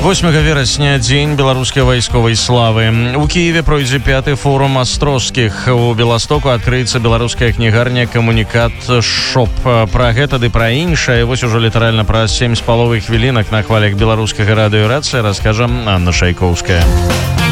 8 верасня дзень беларускай вайсковай славы. У Киеве пройдзе 5-й форум астрожскіх. У Беластоку адкрыецца беларуская кнігарня «Камунікат Шоп». Пра гэта ды пра іншае вось ужо літаральна праз 7,5 хвілінак на хвалях беларускага радыё «Рацыя» раскажа Анна Шайкоўская.